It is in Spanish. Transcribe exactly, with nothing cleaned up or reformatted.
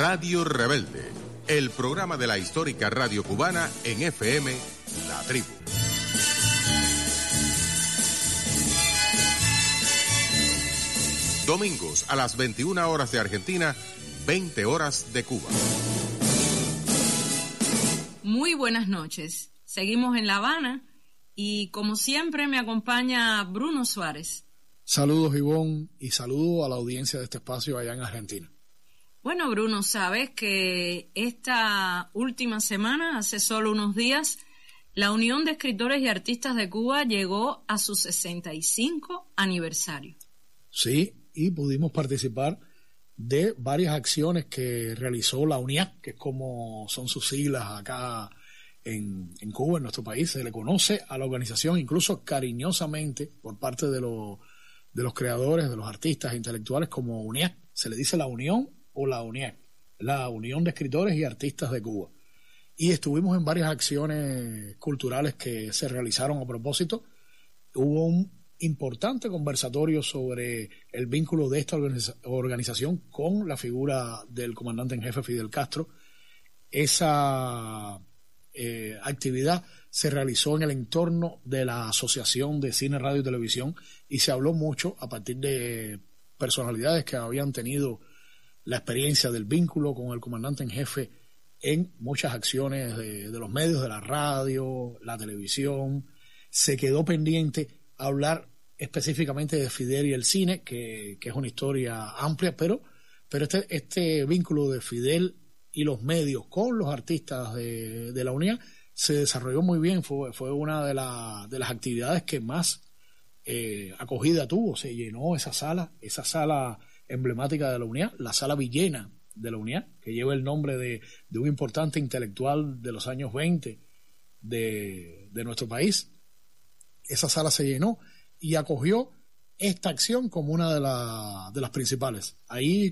Radio Rebelde, el programa de la histórica radio cubana en F M, La Tribu. Domingos a las veintiuna horas de Argentina, veinte horas de Cuba. Muy buenas noches. Seguimos en La Habana y como siempre me acompaña Bruno Suárez. Saludos, Ivonne, y saludo a la audiencia de este espacio allá en Argentina. Bueno, Bruno, sabes que esta última semana, hace solo unos días, la Unión de Escritores y Artistas de Cuba llegó a su sesenta y cinco aniversario. Sí, y pudimos participar de varias acciones que realizó la UNIAC, que es como son sus siglas acá en, en Cuba, en nuestro país. Se le conoce a la organización incluso cariñosamente por parte de, lo, de los creadores, de los artistas intelectuales como UNIAC. Se le dice la Unión o la UNIAC, la Unión de Escritores y Artistas de Cuba. Y estuvimos en varias acciones culturales que se realizaron a propósito. Hubo un importante conversatorio sobre el vínculo de esta organiza- organización con la figura del comandante en jefe Fidel Castro. Esa eh, actividad se realizó en el entorno de la Asociación de Cine, Radio y Televisión y se habló mucho a partir de personalidades que habían tenido la experiencia del vínculo con el comandante en jefe en muchas acciones de, de los medios, de la radio, la televisión. Se quedó pendiente hablar específicamente de Fidel y el cine, que, que es una historia amplia, pero, pero este, este vínculo de Fidel y los medios con los artistas de, de la Unión se desarrolló muy bien. Fue, fue una de, la, de las actividades que más eh, acogida tuvo. Se llenó esa sala, esa sala emblemática de la Unión, la Sala Villena de la Unión, que lleva el nombre de, de un importante intelectual de los años veinte de, de nuestro país. Esa sala se llenó y acogió esta acción como una de, la, de las principales. Ahí